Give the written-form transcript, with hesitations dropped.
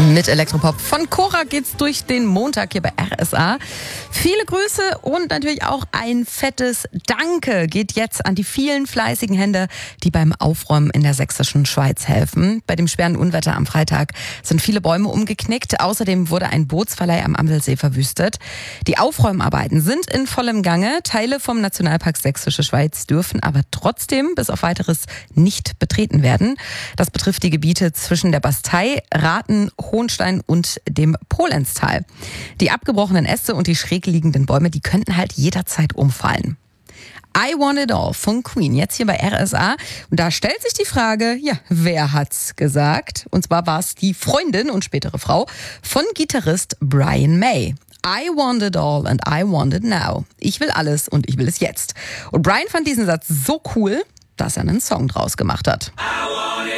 Mit Elektropop von Cora geht's durch den Montag hier bei RSA. Viele Grüße und natürlich auch ein fettes Danke geht jetzt an die vielen fleißigen Hände, die beim Aufräumen in der sächsischen Schweiz helfen. Bei dem schweren Unwetter am Freitag sind viele Bäume umgeknickt. Außerdem wurde ein Bootsverleih am Amselsee verwüstet. Die Aufräumarbeiten sind in vollem Gange. Teile vom Nationalpark Sächsische Schweiz dürfen aber trotzdem bis auf weiteres nicht betreten werden. Das betrifft die Gebiete zwischen der Bastei, Rathen, Hohenstein und dem Polenztal. Die abgebrochenen Äste und die schräg liegenden Bäume, die könnten halt jederzeit umfallen. I Want It All von Queen, jetzt hier bei RSA. Und da stellt sich die Frage, ja, wer hat's gesagt? Und zwar war es die Freundin und spätere Frau von Gitarrist Brian May. I want it all and I want it now. Ich will alles und ich will es jetzt. Und Brian fand diesen Satz so cool, dass er einen Song draus gemacht hat.